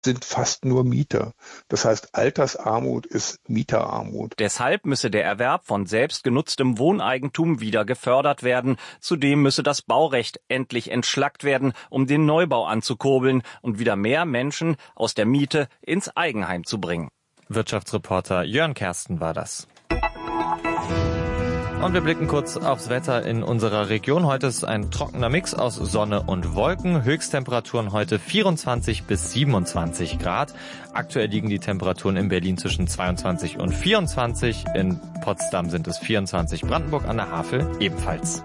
sind fast nur Mieter. Das heißt, Altersarmut ist Mieterarmut. Deshalb müsse der Erwerb von selbstgenutztem Wohneigentum wieder gefördert werden. Zudem müsse das Baurecht endlich entschlackt werden, um den Neubau anzukurbeln und wieder mehr Menschen aus der Miete ins Eigenheim zu bringen. Wirtschaftsreporter Jörn Kersten war das. Und wir blicken kurz aufs Wetter in unserer Region. Heute ist ein trockener Mix aus Sonne und Wolken. Höchsttemperaturen heute 24 bis 27 Grad. Aktuell liegen die Temperaturen in Berlin zwischen 22 und 24. In Potsdam sind es 24. Brandenburg an der Havel ebenfalls.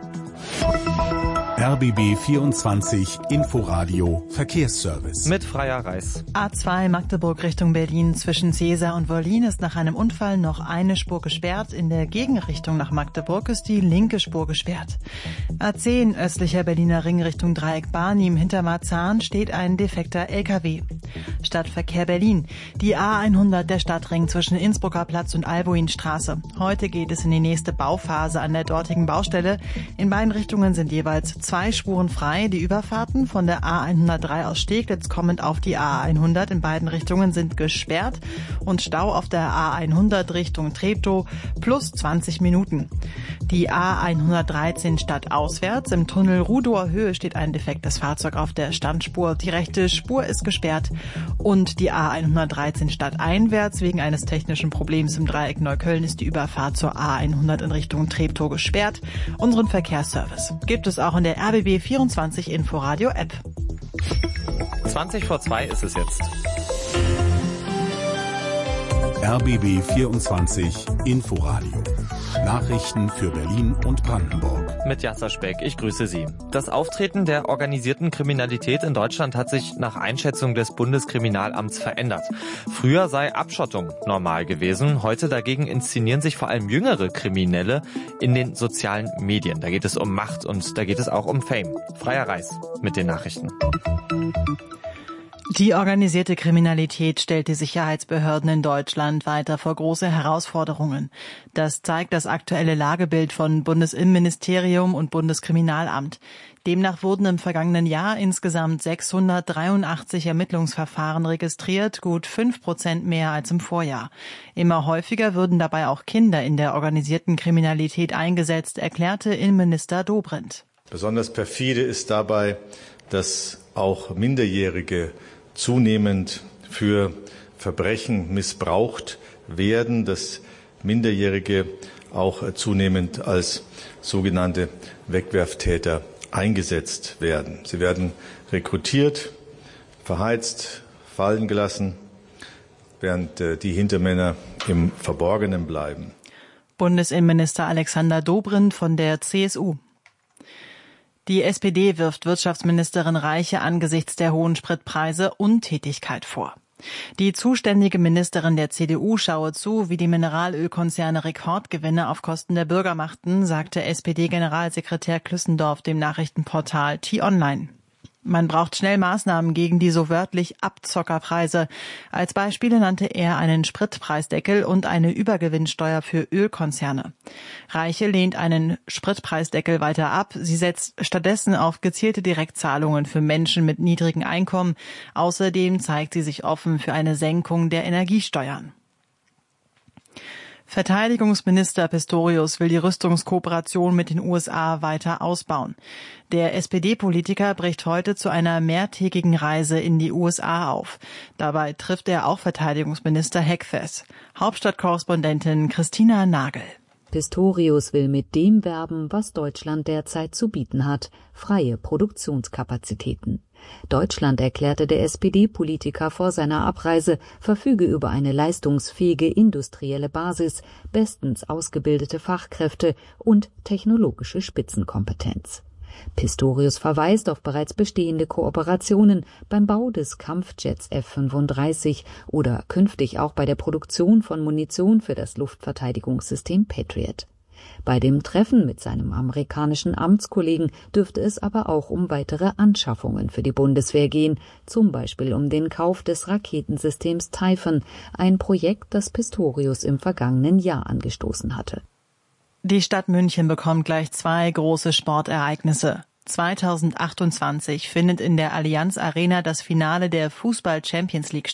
RBB 24 Inforadio Verkehrsservice. Mit Freya Reis. A2 Magdeburg Richtung Berlin zwischen Seesa und Wollin ist nach einem Unfall noch eine Spur gesperrt. In der Gegenrichtung nach Magdeburg ist die linke Spur gesperrt. A10 östlicher Berliner Ring Richtung Dreieck Barnim hinter Marzahn steht ein defekter LKW. Stadtverkehr Berlin. Die A100 der Stadtring zwischen Innsbrucker Platz und Albuinstraße. Heute geht es in die nächste Bauphase an der dortigen Baustelle. In beiden Richtungen sind jeweils 2 Spuren frei. Die Überfahrten von der A103 aus Steglitz kommend auf die A100 in beiden Richtungen sind gesperrt und Stau auf der A100 Richtung Treptow plus 20 Minuten. Die A113 stadtauswärts im Tunnel Rudower Höhe steht ein defektes Fahrzeug auf der Standspur. Die rechte Spur ist gesperrt und die A113 stadteinwärts wegen eines technischen Problems im Dreieck Neukölln ist die Überfahrt zur A100 in Richtung Treptow gesperrt. Unseren Verkehrsservice gibt es auch in der RBB 24 Inforadio App. 20 vor 2 ist es jetzt. RBB 24 Inforadio. Nachrichten für Berlin und Brandenburg. Mit Jasser Speck, ich grüße Sie. Das Auftreten der organisierten Kriminalität in Deutschland hat sich nach Einschätzung des Bundeskriminalamts verändert. Früher sei Abschottung normal gewesen. Heute dagegen inszenieren sich vor allem jüngere Kriminelle in den sozialen Medien. Da geht es um Macht und da geht es auch um Fame. Freya Reis mit den Nachrichten. Die organisierte Kriminalität stellt die Sicherheitsbehörden in Deutschland weiter vor große Herausforderungen. Das zeigt das aktuelle Lagebild von Bundesinnenministerium und Bundeskriminalamt. Demnach wurden im vergangenen Jahr insgesamt 683 Ermittlungsverfahren registriert, gut 5% mehr als im Vorjahr. Immer häufiger würden dabei auch Kinder in der organisierten Kriminalität eingesetzt, erklärte Innenminister Dobrindt. Besonders perfide ist dabei, dass auch Minderjährige zunehmend für Verbrechen missbraucht werden, dass Minderjährige auch zunehmend als sogenannte Wegwerftäter eingesetzt werden. Sie werden rekrutiert, verheizt, fallen gelassen, während die Hintermänner im Verborgenen bleiben. Bundesinnenminister Alexander Dobrindt von der CSU. Die SPD wirft Wirtschaftsministerin Reiche angesichts der hohen Spritpreise Untätigkeit vor. Die zuständige Ministerin der CDU schaue zu, wie die Mineralölkonzerne Rekordgewinne auf Kosten der Bürger machten, sagte SPD-Generalsekretär Klüssendorf dem Nachrichtenportal T-Online. Man braucht schnell Maßnahmen gegen die so wörtlich Abzockerpreise. Als Beispiele nannte er einen Spritpreisdeckel und eine Übergewinnsteuer für Ölkonzerne. Reiche lehnt einen Spritpreisdeckel weiter ab. Sie setzt stattdessen auf gezielte Direktzahlungen für Menschen mit niedrigen Einkommen. Außerdem zeigt sie sich offen für eine Senkung der Energiesteuern. Verteidigungsminister Pistorius will die Rüstungskooperation mit den USA weiter ausbauen. Der SPD-Politiker bricht heute zu einer mehrtägigen Reise in die USA auf. Dabei trifft er auch Verteidigungsminister Heckfes. Hauptstadtkorrespondentin Christina Nagel. Pistorius will mit dem werben, was Deutschland derzeit zu bieten hat: freie Produktionskapazitäten. Deutschland, erklärte der SPD-Politiker vor seiner Abreise, verfüge über eine leistungsfähige industrielle Basis, bestens ausgebildete Fachkräfte und technologische Spitzenkompetenz. Pistorius verweist auf bereits bestehende Kooperationen beim Bau des Kampfjets F-35 oder künftig auch bei der Produktion von Munition für das Luftverteidigungssystem Patriot. Bei dem Treffen mit seinem amerikanischen Amtskollegen dürfte es aber auch um weitere Anschaffungen für die Bundeswehr gehen, zum Beispiel um den Kauf des Raketensystems Typhoon, ein Projekt, das Pistorius im vergangenen Jahr angestoßen hatte. Die Stadt München bekommt gleich 2 große Sportereignisse. 2028 findet in der Allianz Arena das Finale der Fußball Champions League statt.